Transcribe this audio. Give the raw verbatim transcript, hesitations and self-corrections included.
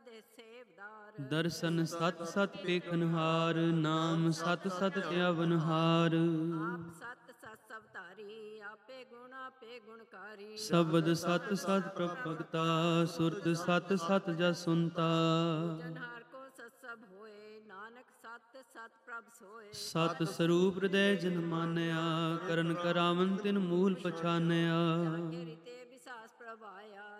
ਦੇ ਸੇਵਦਾਰ। ਦਰਸ਼ਨ ਸਤ ਸਤ ਪੇਖਨਹਾਰ, ਨਾਮ ਸਤ ਸਤ ਧਿਆਵਨਹਾਰ। ਆਪ ਸਤ ਸਤ ਅਵਤਾਰੀ, ਆਪੇ ਗੁਣ ਆਪੇ ਗੁਣਕਾਰੀ। ਸ਼ਬਦ ਸਤ ਸਤ ਪ੍ਰਭ ਭਗਤਾ, ਸੁਰਤ ਸਤ ਸਤ ਜਸ ਸੁਨਤਾ। ਜਨਹਾਰ ਕੋ ਸਤ ਸਭ ਹੋਏ, ਨਾਨਕ ਸਤ ਸਤ ਪ੍ਰਭ ਸੋਏ। ਸਤ ਸਰੂਪ ਹਿਰਦੈ ਜਨ ਮਾਨਿਆ, ਕਰਨ ਕਰਾਵਨ ਤਿਨ ਮੂਲ ਪਛਾਨਿਆ। ਜਾਗੇ ਰੀਤੇ